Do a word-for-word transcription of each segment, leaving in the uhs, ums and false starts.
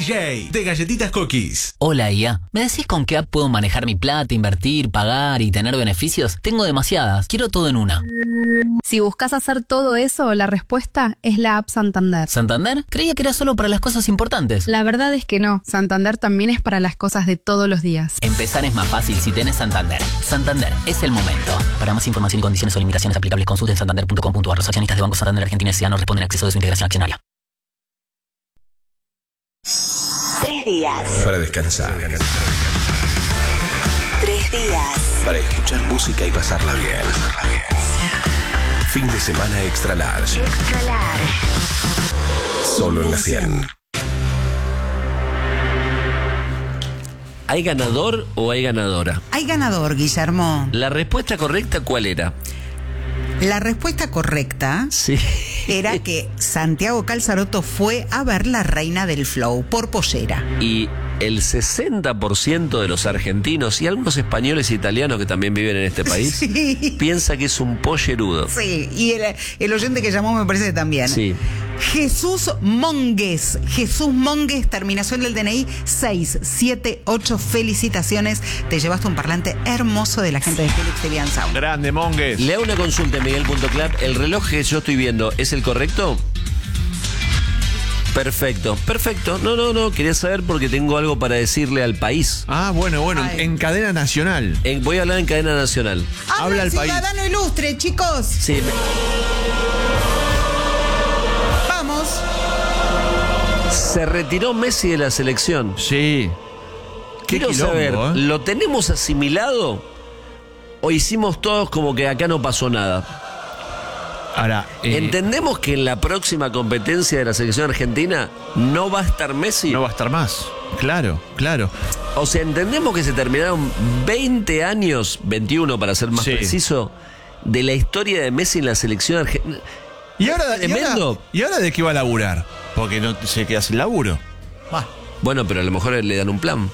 J, de Galletitas Cookies. Hola, I A. ¿Me decís con qué app puedo manejar mi plata, invertir, pagar y tener beneficios? Tengo demasiadas. Quiero todo en una. Si buscas hacer todo eso, la respuesta es la app Santander. ¿Santander? Creía que era solo para las cosas importantes. La verdad es que no. Santander también es para las cosas de todos los días. Empezar es más fácil si tenés Santander. Santander, es el momento. Para más información y condiciones o limitaciones aplicables, consulte en santander punto com punto a r. Los accionistas de Banco Santander Argentina S A no responden a exceso de su integración accionaria. Tres días. Para descansar. Tres días. Para escuchar música y pasarla bien. Fin de semana extra large. Extra large. Solo en la cien. ¿Hay ganador o hay ganadora? Hay ganador, Guillermo. ¿La respuesta correcta cuál era? La respuesta correcta Sí. era que Santiago Calzaroto fue a ver La Reina del Flow por pollera. Y el sesenta por ciento de los argentinos y algunos españoles e italianos que también viven en este país Sí. piensa que es un pollerudo. Sí, y el, el oyente que llamó me parece que también. Sí. Jesús Mongues. Jesús Mongues, terminación del D N I seis siete ocho. Felicitaciones. Te llevaste un parlante hermoso de la gente de Helix T V and Sound. Grande, Mongues. Le hago una consulta en Miguel punto club. ¿El reloj que yo estoy viendo es el correcto? Perfecto, perfecto. No, no, no. Quería saber porque tengo algo para decirle al país. Ah, bueno, bueno. Ay. En cadena nacional. En- voy a hablar en cadena nacional. Habla el país. Ciudadano ilustre, chicos. Sí, me- Vamos. se retiró Messi de la selección. Sí. Qué Quiero quilombo, saber, ¿eh? ¿lo tenemos asimilado o hicimos todos como que acá no pasó nada? Ahora, eh, ¿Entendemos que en la próxima competencia de la selección argentina no va a estar Messi? no va a estar más. Claro, claro. O sea, ¿entendemos que se terminaron veinte años, veintiuno para ser más Sí. preciso, de la historia de Messi en la selección argentina? ¿Y ahora, y, Tremendo. ahora, ¿Y ahora de qué va a laburar? Porque no se queda sin laburo. Ah, Bueno, pero a lo mejor le dan un plan.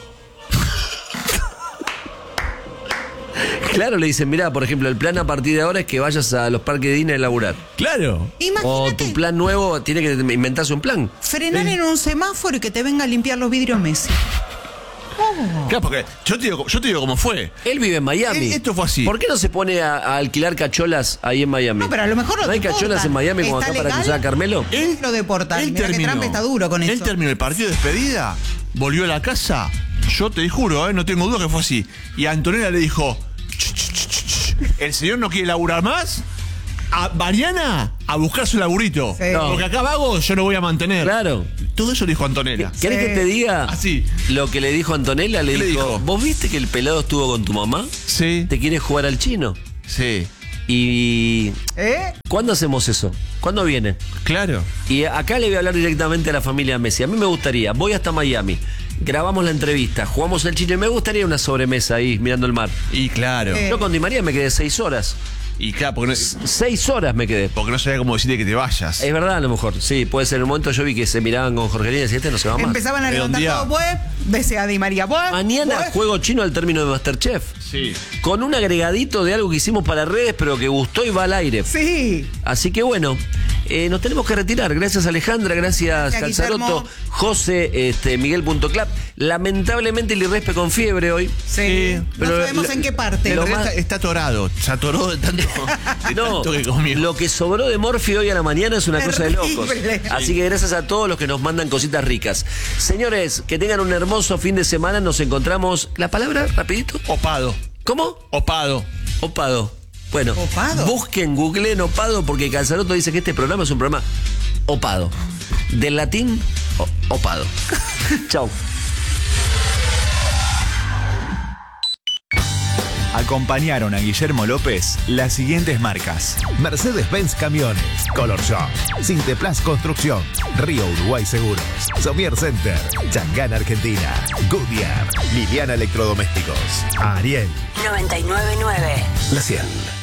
Claro, le dicen, mirá, por ejemplo, el plan a partir de ahora es que vayas a los parques de Disney a laburar. claro. O Imagínate tu plan nuevo tiene que inventarse un plan. frenar en un semáforo y que te venga a limpiar los vidrios Messi. Claro, porque yo te digo, yo te digo cómo fue. Él vive en Miami. Eh, esto fue así. ¿Por qué no se pone a, a alquilar cacholas ahí en Miami? No, pero a lo mejor lo ¿No hay deportan. cacholas en Miami como ¿Está acá para legal? cruzar a Carmelo? Él lo deportan. Él Mirá que terminó, Trump está duro con él eso. terminó el partido de despedida, volvió a la casa. Yo te juro, eh, no tengo duda que fue así. Y Antonella le dijo: "Ch, ch, ch, ch, ch. ¿El señor no quiere laburar más? A Mariana a buscar su laburito. Sí. No. Porque acá vago yo no voy a mantener". Claro. Todo eso dijo Antonella. ¿Querés Sí. que te diga Así. lo que le dijo Antonella? Le ¿Qué le dijo, dijo? ¿vos viste que el pelado estuvo con tu mamá? Sí. ¿Te quieres jugar al chino? Sí. Y... ¿Eh? ¿Cuándo hacemos eso? ¿Cuándo viene? Claro. Y acá le voy a hablar directamente a la familia Messi. A mí me gustaría, voy hasta Miami, grabamos la entrevista, jugamos el chino y me gustaría una sobremesa ahí mirando el mar. Y claro. Eh. Yo con Di María me quedé seis horas. Y claro, porque no, Seis horas me quedé. porque no sabía cómo decirte que te vayas. Es verdad, a lo mejor. Sí, puede ser. En un momento yo vi que se miraban con Jorgelina y decía, este no se va más. Empezaban a Pero un levantar día- todo, pues, bese a Di María, pues. Mañana pues. juego chino al término de Masterchef. Sí. Con un agregadito de algo que hicimos para redes, pero que gustó y va al aire. Sí. Así que bueno, eh, nos tenemos que retirar. Gracias Alejandra, gracias, Gracias, Calzaroto, Guillermo. José, este, Miguel punto club. Lamentablemente el Irrespe con fiebre hoy. Sí. pero no sabemos lo- en qué parte. El Lo rey más- está, está atorado. Se atoró de tanto, de No, tanto que comió. lo que sobró de Morphy hoy a la mañana es una cosa de locos. Terrible. Así que gracias a todos los que nos mandan cositas ricas. Señores, que tengan un hermoso fin de semana. Nos encontramos. ¿La palabra? Rapidito. Opado. ¿Cómo? Opado. Opado. Bueno, ¿Opado? busquen, googleen Opado porque Calzaroto dice que este programa es un programa opado. Del latín, o- opado. Chau. Acompañaron a Guillermo López las siguientes marcas: Mercedes-Benz Camiones, Color Shop, Sinteplas Construcción, Río Uruguay Seguros, Somier Center, Changán Argentina, Goodyear, Liliana Electrodomésticos, Ariel. noventa y nueve punto nueve. La cien.